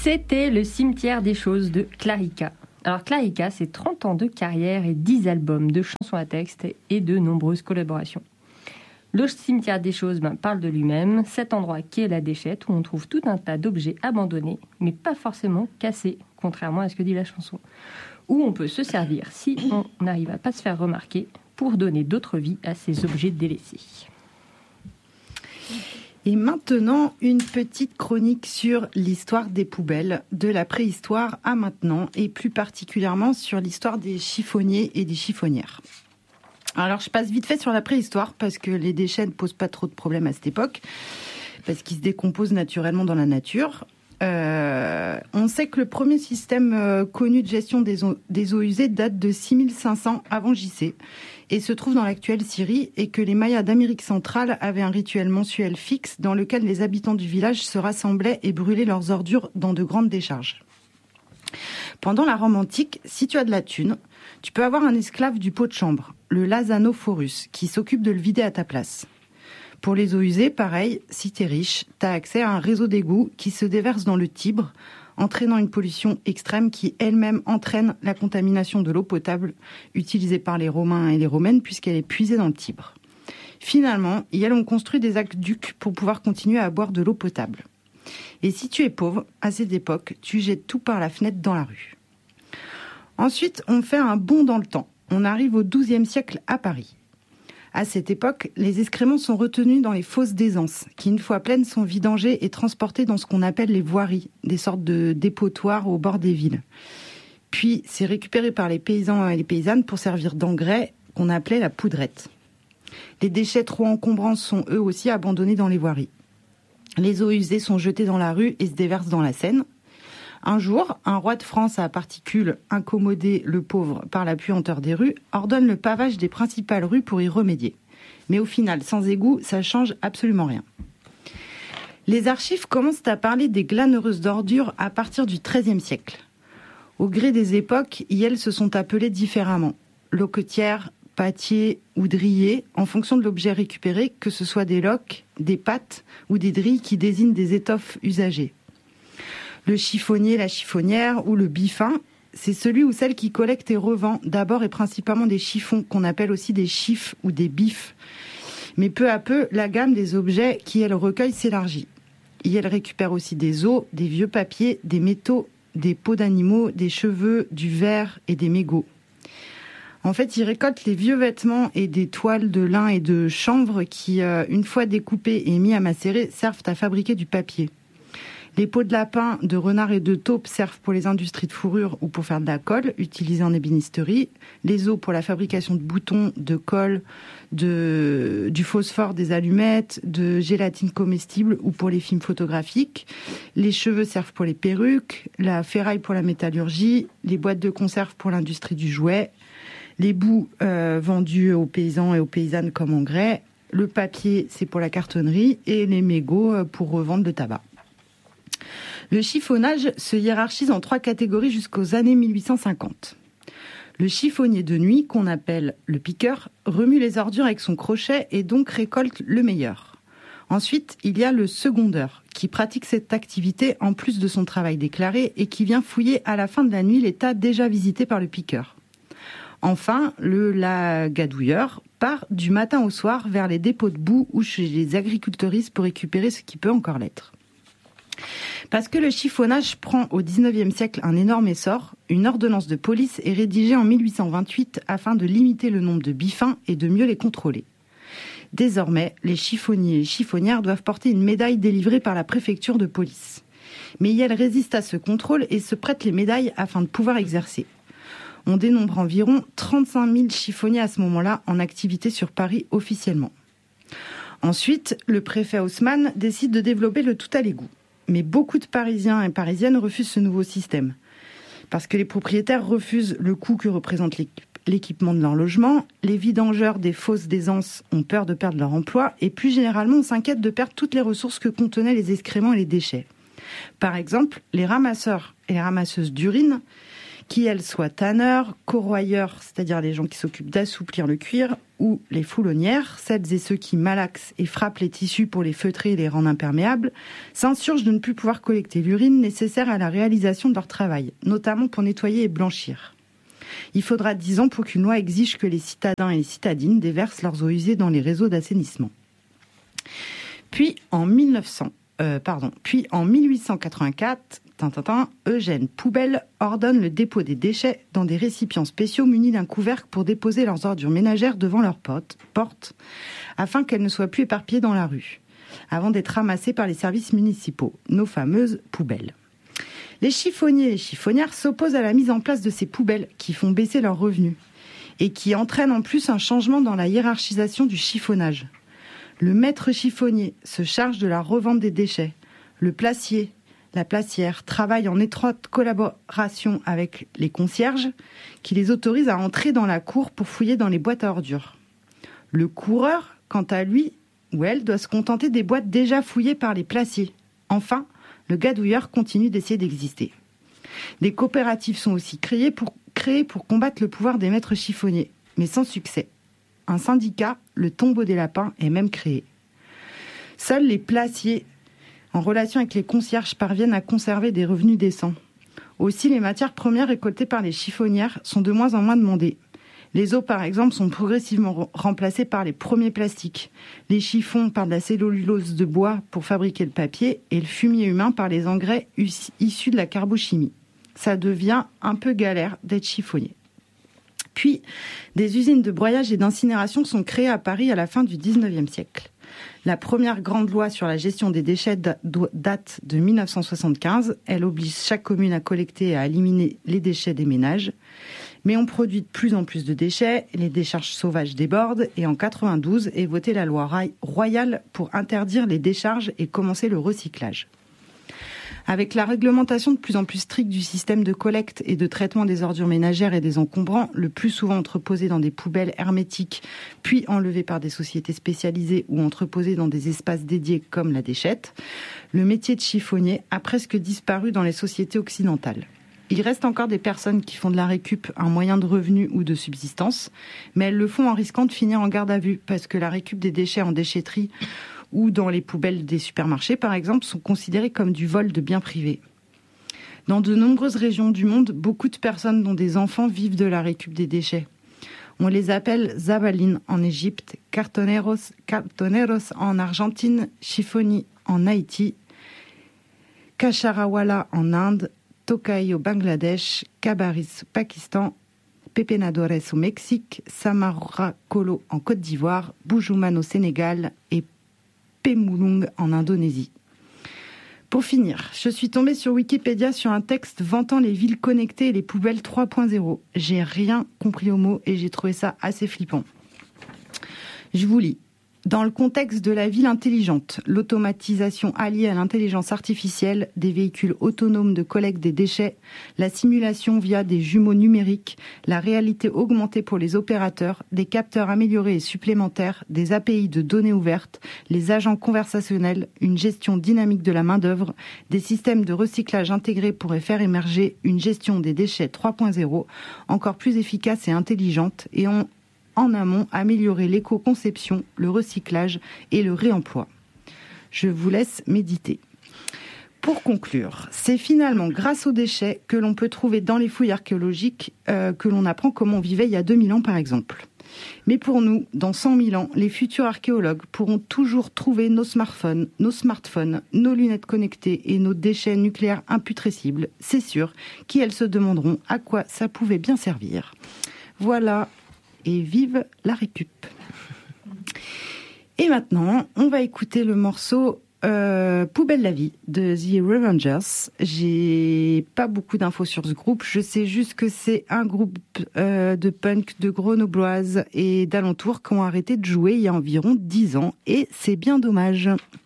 C'était le cimetière des choses de Clarica. Alors Clarica, c'est 30 ans de carrière et 10 albums de chansons à texte et de nombreuses collaborations. Le cimetière des choses parle de lui-même, cet endroit qui est la déchette où on trouve tout un tas d'objets abandonnés, mais pas forcément cassés, contrairement à ce que dit la chanson. Où on peut se servir, si on n'arrive à pas se faire remarquer, pour donner d'autres vies à ces objets délaissés. Et maintenant, une petite chronique sur l'histoire des poubelles, de la préhistoire à maintenant, et plus particulièrement sur l'histoire des chiffonniers et des chiffonnières. Alors, je passe vite fait sur la préhistoire, parce que les déchets ne posent pas trop de problèmes à cette époque, parce qu'ils se décomposent naturellement dans la nature. On sait que le premier système connu de gestion des eaux usées date de 6500 avant JC et se trouve dans l'actuelle Syrie, et que les Mayas d'Amérique centrale avaient un rituel mensuel fixe dans lequel les habitants du village se rassemblaient et brûlaient leurs ordures dans de grandes décharges. Pendant la Rome antique, si tu as de la thune, tu peux avoir un esclave du pot de chambre, le Lasanophorus, qui s'occupe de le vider à ta place. Pour les eaux usées, pareil, si t'es riche, t'as accès à un réseau d'égouts qui se déverse dans le Tibre, entraînant une pollution extrême qui elle-même entraîne la contamination de l'eau potable utilisée par les Romains et les Romaines puisqu'elle est puisée dans le Tibre. Finalement, ils ont construit des aqueducs pour pouvoir continuer à boire de l'eau potable. Et si tu es pauvre, à cette époque, tu jettes tout par la fenêtre dans la rue. Ensuite, on fait un bond dans le temps. On arrive au XIIe siècle à Paris. À cette époque, les excréments sont retenus dans les fosses d'aisance, qui, une fois pleines, sont vidangées et transportées dans ce qu'on appelle les voiries, des sortes de dépotoirs au bord des villes. Puis, c'est récupéré par les paysans et les paysannes pour servir d'engrais, qu'on appelait la poudrette. Les déchets trop encombrants sont eux aussi abandonnés dans les voiries. Les eaux usées sont jetées dans la rue et se déversent dans la Seine. Un jour, un roi de France à particules, incommodé le pauvre par la puanteur des rues, ordonne le pavage des principales rues pour y remédier. Mais au final, sans égout, ça change absolument rien. Les archives commencent à parler des glaneuses d'ordures à partir du XIIIe siècle. Au gré des époques, elles se sont appelées différemment. Loquetière, pâtier ou drillet, en fonction de l'objet récupéré, que ce soit des loques, des pâtes ou des drilles qui désignent des étoffes usagées. Le chiffonnier, la chiffonnière ou le biffin, c'est celui ou celle qui collecte et revend d'abord et principalement des chiffons, qu'on appelle aussi des chiffres ou des biffes. Mais peu à peu, la gamme des objets qui elle recueille s'élargit. Et elle récupère aussi des os, des vieux papiers, des métaux, des peaux d'animaux, des cheveux, du verre et des mégots. En fait, ils récoltent les vieux vêtements et des toiles de lin et de chanvre qui, une fois découpées et mis à macérer, servent à fabriquer du papier. Les peaux de lapin, de renard et de taupe servent pour les industries de fourrure ou pour faire de la colle, utilisée en ébénisterie. Les os pour la fabrication de boutons, de colle, du phosphore des allumettes, de gélatine comestible ou pour les films photographiques. Les cheveux servent pour les perruques, la ferraille pour la métallurgie, les boîtes de conserve pour l'industrie du jouet, les boues vendus aux paysans et aux paysannes comme engrais. Le papier, c'est pour la cartonnerie et les mégots pour revendre le tabac. Le chiffonnage se hiérarchise en 3 catégories jusqu'aux années 1850. Le chiffonnier de nuit, qu'on appelle le piqueur, remue les ordures avec son crochet et donc récolte le meilleur. Ensuite, il y a le secondeur, qui pratique cette activité en plus de son travail déclaré et qui vient fouiller à la fin de la nuit les tas déjà visités par le piqueur. Enfin, le lagadouilleur part du matin au soir vers les dépôts de boue ou chez les agriculteuristes pour récupérer ce qui peut encore l'être. Parce que le chiffonnage prend au XIXe siècle un énorme essor, une ordonnance de police est rédigée en 1828 afin de limiter le nombre de biffins et de mieux les contrôler. Désormais, les chiffonniers et les chiffonnières doivent porter une médaille délivrée par la préfecture de police. Mais elles résistent à ce contrôle et se prêtent les médailles afin de pouvoir exercer. On dénombre environ 35 000 chiffonniers à ce moment-là en activité sur Paris officiellement. Ensuite, le préfet Haussmann décide de développer le tout à l'égout. Mais beaucoup de Parisiens et Parisiennes refusent ce nouveau système. Parce que les propriétaires refusent le coût que représente l'équipement de leur logement, les vidangeurs des fosses d'aisance ont peur de perdre leur emploi, et plus généralement, on s'inquiète de perdre toutes les ressources que contenaient les excréments et les déchets. Par exemple, les ramasseurs et les ramasseuses d'urine, qu'elles soient tanneurs, corroyeurs, c'est-à-dire les gens qui s'occupent d'assouplir le cuir, ou les foulonnières, celles et ceux qui malaxent et frappent les tissus pour les feutrer et les rendre imperméables, s'insurgent de ne plus pouvoir collecter l'urine nécessaire à la réalisation de leur travail, notamment pour nettoyer et blanchir. Il faudra 10 ans pour qu'une loi exige que les citadins et les citadines déversent leurs eaux usées dans les réseaux d'assainissement. Puis en 1884, Eugène Poubelle ordonne le dépôt des déchets dans des récipients spéciaux munis d'un couvercle pour déposer leurs ordures ménagères devant leur porte, afin qu'elles ne soient plus éparpillées dans la rue, avant d'être ramassées par les services municipaux, nos fameuses poubelles. Les chiffonniers et les chiffonnières s'opposent à la mise en place de ces poubelles qui font baisser leurs revenus et qui entraînent en plus un changement dans la hiérarchisation du chiffonnage. Le maître chiffonnier se charge de la revente des déchets. Le placier, la placière, travaille en étroite collaboration avec les concierges qui les autorisent à entrer dans la cour pour fouiller dans les boîtes à ordures. Le coureur, quant à lui ou elle, doit se contenter des boîtes déjà fouillées par les placiers. Enfin, le gadouilleur continue d'essayer d'exister. Des coopératives sont aussi créées pour combattre le pouvoir des maîtres chiffonniers, mais sans succès. Un syndicat, le Tombeau des Lapins, est même créé. Seuls les placiers, en relation avec les concierges, parviennent à conserver des revenus décents. Aussi, les matières premières récoltées par les chiffonnières sont de moins en moins demandées. Les eaux, par exemple, sont progressivement remplacées par les premiers plastiques, les chiffons par de la cellulose de bois pour fabriquer le papier et le fumier humain par les engrais issus de la carbochimie. Ça devient un peu galère d'être chiffonnier. Puis, des usines de broyage et d'incinération sont créées à Paris à la fin du XIXe siècle. La première grande loi sur la gestion des déchets date de 1975. Elle oblige chaque commune à collecter et à éliminer les déchets des ménages. Mais on produit de plus en plus de déchets, les décharges sauvages débordent et en 92 est votée la loi royale pour interdire les décharges et commencer le recyclage. Avec la réglementation de plus en plus stricte du système de collecte et de traitement des ordures ménagères et des encombrants, le plus souvent entreposés dans des poubelles hermétiques, puis enlevés par des sociétés spécialisées ou entreposés dans des espaces dédiés comme la déchette, le métier de chiffonnier a presque disparu dans les sociétés occidentales. Il reste encore des personnes qui font de la récup un moyen de revenu ou de subsistance, mais elles le font en risquant de finir en garde à vue, parce que la récup des déchets en déchetterie ou dans les poubelles des supermarchés, par exemple, sont considérés comme du vol de biens privés. Dans de nombreuses régions du monde, beaucoup de personnes dont des enfants vivent de la récup des déchets. On les appelle zabalines en Égypte, cartoneros en Argentine, chiffoni en Haïti, cacharawala en Inde, tokai au Bangladesh, kabaris au Pakistan, pepenadores au Mexique, samaracolo en Côte d'Ivoire, boujouman au Sénégal et Pemulung en Indonésie. Pour finir, je suis tombée sur Wikipédia sur un texte vantant les villes connectées et les poubelles 3.0. J'ai rien compris au mot et j'ai trouvé ça assez flippant. Je vous lis. Dans le contexte de la ville intelligente, l'automatisation alliée à l'intelligence artificielle, des véhicules autonomes de collecte des déchets, la simulation via des jumeaux numériques, la réalité augmentée pour les opérateurs, des capteurs améliorés et supplémentaires, des API de données ouvertes, les agents conversationnels, une gestion dynamique de la main-d'œuvre, des systèmes de recyclage intégrés pourraient faire émerger une gestion des déchets 3.0 encore plus efficace et intelligente et en amont, améliorer l'éco-conception, le recyclage et le réemploi. Je vous laisse méditer. Pour conclure, c'est finalement grâce aux déchets que l'on peut trouver dans les fouilles archéologiques que l'on apprend comment on vivait il y a 2000 ans par exemple. Mais pour nous, dans 100 000 ans, les futurs archéologues pourront toujours trouver nos smartphones, nos lunettes connectées et nos déchets nucléaires imputrescibles. C'est sûr qu'elles se demanderont à quoi ça pouvait bien servir. Voilà. Et vive la récup. Et maintenant, on va écouter le morceau Poubelle la vie de The Revengers. J'ai pas beaucoup d'infos sur ce groupe. Je sais juste que c'est un groupe de punk de grenobloises et d'alentours qui ont arrêté de jouer il y a environ 10 ans. Et c'est bien dommage.